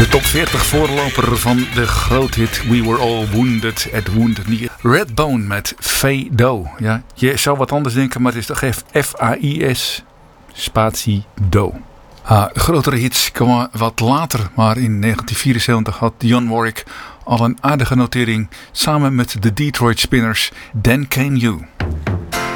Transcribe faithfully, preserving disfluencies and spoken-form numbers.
De top veertig voorloper van de groothit We Were All Wounded at Wounded Knee. Redbone met Fado. Ja, je zou wat anders denken, maar het is toch F A I S spatie Do. Ah, grotere hits kwamen wat later, maar in negentien vierenzeventig had Dionne Warwick al een aardige notering samen met de Detroit Spinners. Then Came You.